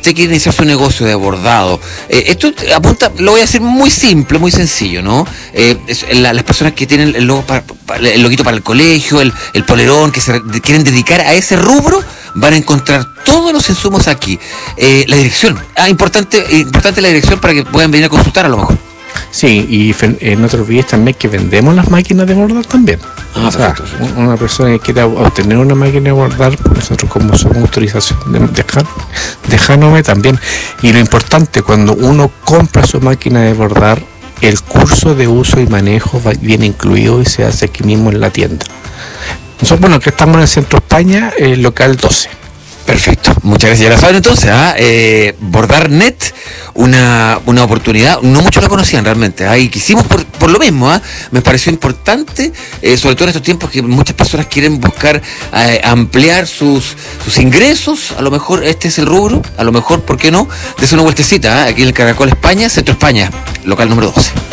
usted quiere iniciar su negocio de bordado, esto apunta, lo voy a decir muy simple, muy sencillo, ¿no? Las personas que tienen el loguito para el colegio, el polerón, que se quieren dedicar a ese rubro, van a encontrar todos los insumos aquí. La dirección, importante la dirección para que puedan venir a consultar a lo mejor. Sí, y no te olvides también que vendemos las máquinas de bordar también. O sea, una persona que quiera obtener una máquina de bordar, pues nosotros como somos autorización de Hanome también. Y lo importante, cuando uno compra su máquina de bordar, el curso de uso y manejo viene incluido y se hace aquí mismo en la tienda. Nosotros, bueno, que estamos en el centro España, local 12. Perfecto, muchas gracias. Ya la saben entonces, BordarNet, una oportunidad, no muchos la conocían realmente, y quisimos por lo mismo, me pareció importante, sobre todo en estos tiempos que muchas personas quieren buscar ampliar sus ingresos, a lo mejor este es el rubro, a lo mejor, ¿por qué no? Dese una vueltecita, aquí en el Caracol España, Centro España, local número 12.